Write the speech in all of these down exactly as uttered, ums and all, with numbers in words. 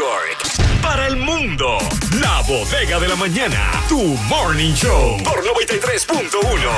York. Para el mundo, La Bodega de la Mañana. Tu Morning Show. Por noventa y tres punto uno.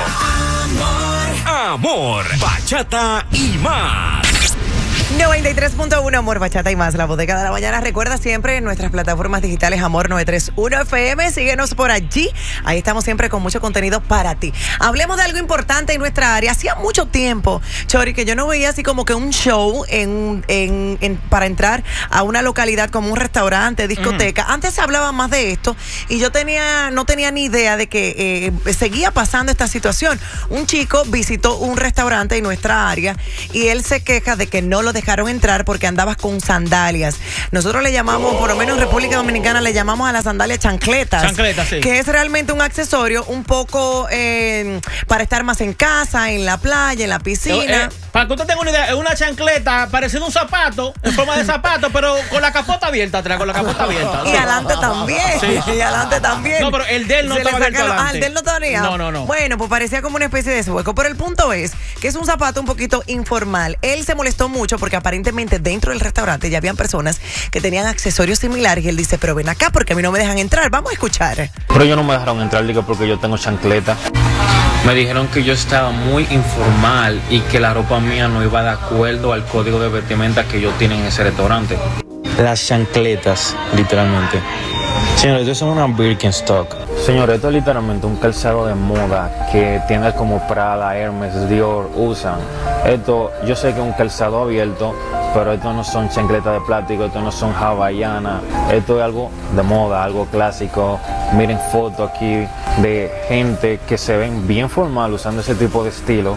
Amor. Amor, bachata y más. noventa y tres punto uno, Amor, bachata y más. La Bodega de la Mañana. Recuerda siempre en nuestras plataformas digitales Amor novecientos treinta y uno F M. Síguenos por allí. Ahí estamos siempre con mucho contenido para ti. Hablemos de algo importante en nuestra área. Hacía mucho tiempo, Chori, que yo no veía así como que un show en, en, en, para entrar a una localidad como un restaurante, discoteca. Mm. Antes se hablaba más de esto y yo tenía no tenía ni idea de que eh, seguía pasando esta situación. Un chico visitó un restaurante en nuestra área y él se queja de que no lo dejaron entrar porque andabas con sandalias. Nosotros le llamamos, por lo menos en República Dominicana, le llamamos a las sandalias chancletas. Chancletas, sí. Que es realmente un accesorio un poco eh, para estar más en casa, en la playa, en la piscina. Eh, eh, para que usted tenga una idea, es una chancleta parecida a un zapato, en forma de zapato, pero con la capota abierta atrás, con la capota abierta. Y adelante también. Sí. Y adelante también. No, pero el de él no estaba abierto adelante. Ah, el de él no tenía. No, no, no. Bueno, pues parecía como una especie de hueco. Pero el punto es que es un zapato un poquito informal. Él se molestó mucho porque aparentemente dentro del restaurante ya habían personas que tenían accesorios similares y él dice, pero ven acá porque a mí no me dejan entrar. Vamos a escuchar. Pero ellos no me dejaron entrar, digo, porque yo tengo chancleta. Me dijeron que yo estaba muy informal y que la ropa mía no iba de acuerdo al código de vestimenta que ellos tienen en ese restaurante. Las chancletas, literalmente. Señores, esto es una Birkenstock. Señores, esto es literalmente un calzado de moda que tiendas como Prada, Hermes, Dior usan. Esto, yo sé que es un calzado abierto, pero esto no son chancletas de plástico, esto no son hawaianas. Esto es algo de moda, algo clásico. Miren fotos aquí de gente que se ven bien formal usando ese tipo de estilo.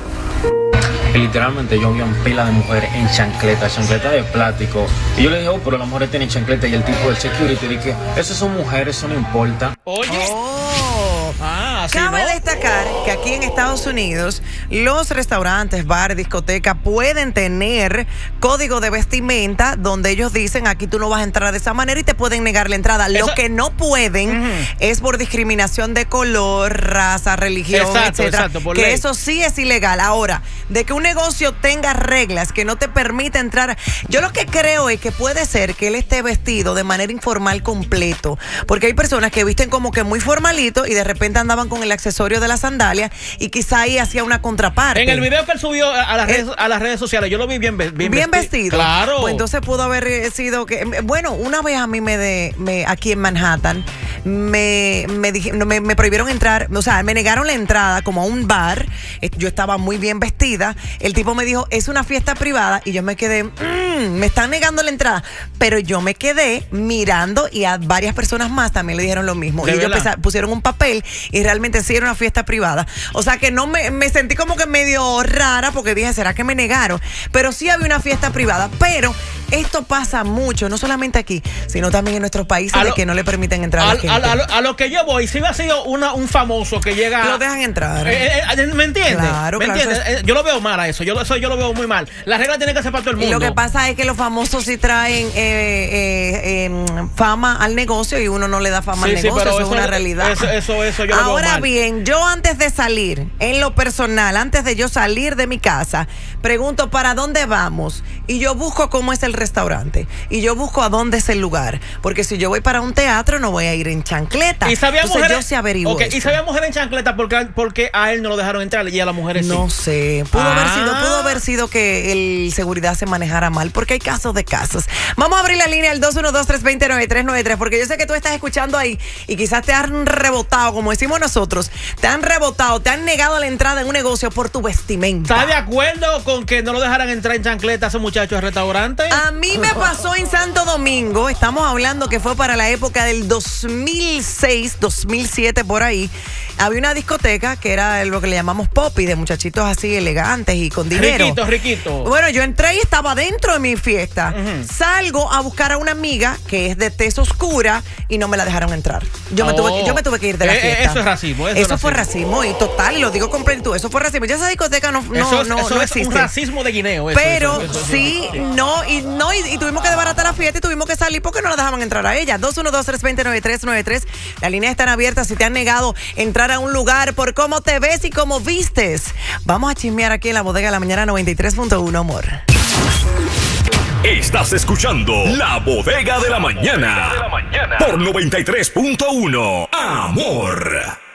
Y literalmente yo vi un pila de mujeres en chancletas, chancletas de plástico. Y yo le dije, oh, pero las mujeres tienen chancletas. Y el tipo del security dije, esas son mujeres, eso no importa. Oye. Oh. Ah, así Cabe no. destacar que aquí en Estados Unidos los restaurantes, bares, discotecas pueden tener código de vestimenta donde ellos dicen aquí tú no vas a entrar de esa manera y te pueden negar la entrada. Eso, lo que no pueden uh-huh. es por discriminación de color, raza, religión, exacto, etcétera. Exacto, por que ley. Eso sí es ilegal. Ahora, de que un negocio tenga reglas que no te permite entrar, yo lo que creo es que puede ser que él esté vestido de manera informal completo, porque hay personas que visten como que muy formalito y de repente andaban con el accesorio de la sandalia y quizá ahí hacía una contraparte. En el video que él subió a las redes, a las redes sociales, yo lo vi bien, bien, bien vestido. vestido. Claro. Pues entonces pudo haber sido que, bueno, una vez a mí me, de, me aquí en Manhattan me, me, dije, me, me prohibieron entrar, o sea, me negaron la entrada como a un bar. Yo estaba muy bien vestida. El tipo me dijo, es una fiesta privada y yo me quedé, mmm, me están negando la entrada. Pero yo me quedé mirando y a varias personas más también le dijeron lo mismo. Y ellos pusieron un papel y realmente sí era una fiesta privada. O sea que no me, me sentí como que medio rara porque dije, ¿será que me negaron? Pero sí había una fiesta privada. Pero esto pasa mucho, no solamente aquí, sino también en nuestros países lo, de que no le permiten entrar a, a la gente. A, a, lo, a lo que yo voy, si hubiera sido una, un famoso que llega... Lo dejan entrar. Eh, eh, ¿Me entiendes? Claro, ¿Me claro. entiendes? Eh, yo lo veo mal a eso, yo, eso yo lo veo muy mal. Las reglas tienen que ser para todo el mundo. Y lo que pasa es que los famosos sí traen eh, eh, eh, fama al negocio y uno no le da fama sí, al negocio, sí, eso es una realidad. Eso, eso, eso yo lo Ahora veo mal. bien, yo antes de salir, en lo personal, antes de yo salir de mi casa, pregunto ¿para dónde vamos? Y yo busco cómo es el restaurante. Y yo busco a dónde es el lugar. Porque si yo voy para un teatro, no voy a ir en chancleta. Y sabía Entonces mujer, yo sí averiguo. Okay, y sabía mujer en chancleta porque, porque a él no lo dejaron entrar y a las mujeres no sí. sé. Pudo, ah. haber sido, pudo haber sido que el seguridad se manejara mal. Porque hay casos de casos. Vamos a abrir la línea al dos uno dos, tres dos cero, nueve tres nueve tres. Porque yo sé que tú estás escuchando ahí y quizás te han rebotado, como decimos nosotros. Te han rebotado, te han negado la entrada en un negocio por tu vestimenta. ¿Estás de acuerdo con que no lo dejaran entrar en chancleta a esos muchachos del restaurante? A mí me pasó en Santo Domingo. Estamos hablando que fue para la época del dos mil seis, dos mil siete, por ahí. Había una discoteca que era lo que le llamamos poppy, de muchachitos así elegantes y con dinero. Riquito, riquito. Bueno, yo entré y estaba dentro de mi fiesta. Uh-huh. Salgo a buscar a una amiga que es de tez oscura y no me la dejaron entrar. Yo, oh. me, tuve, yo me tuve que ir de la eh, fiesta. Eso es racismo. Eso, eso es racismo. fue racismo y total, y lo digo con plenitud. Eso fue racismo. Ya esa discoteca no, no, eso es, no, eso no es existe. un racismo de guineo. Eso, Pero eso, eso, sí, eso, eso. no, y no, y, y tuvimos que desbaratar la fiesta y tuvimos que salir porque no la dejaban entrar a ella. dos uno dos, tres dos cero, nueve tres nueve tres. Las líneas están abiertas si te han negado entrar a un lugar por cómo te ves y cómo vistes. Vamos a chismear aquí en la Bodega de la Mañana noventa y tres punto uno, amor. Estás escuchando La Bodega de la Mañana por noventa y tres punto uno. Amor.